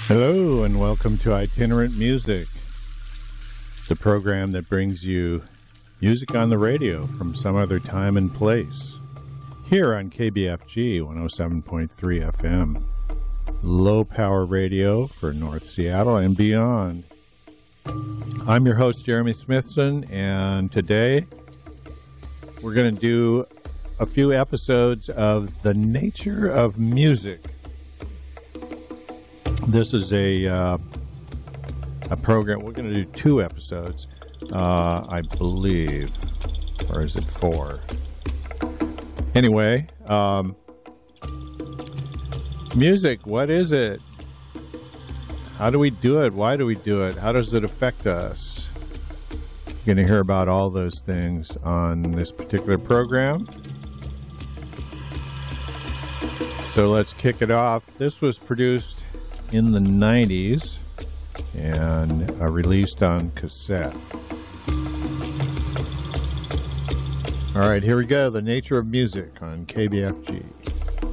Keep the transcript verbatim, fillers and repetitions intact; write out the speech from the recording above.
Hello and welcome to Itinerant Music, the program that brings you music on the radio from some other time and place. Here on K B F G one oh seven point three F M, low power radio for North Seattle and beyond. I'm your host, Jeremy Smithson, and today we're going to do a few episodes of The Nature of Music. This is a uh, a program. We're going to do two episodes, uh, I believe, or is it four? Anyway, um, music. What is it? How do we do it? Why do we do it? How does it affect us? You're going to hear about all those things on this particular program. So let's kick it off. This was produced in the nineties and uh, released on cassette. All right, here we go. The Nature of Music on K B F G.